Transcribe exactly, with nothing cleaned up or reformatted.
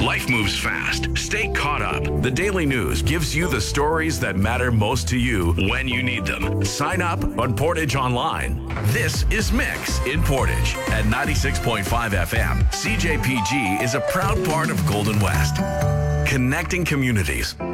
Life moves fast. Stay caught up. The Daily News gives you the stories that matter most to you when you need them. Sign up on Portage Online. This is Mix in Portage at ninety-six point five F M. C J P G is a proud part of Golden West, connecting communities.